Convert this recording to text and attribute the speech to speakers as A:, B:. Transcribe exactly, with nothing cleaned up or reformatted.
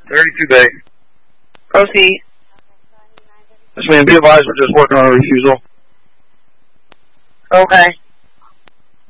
A: thirty-two bay.
B: Proceed.
A: Yes, ma'am. Be advised, we're just working on a refusal.
B: Okay.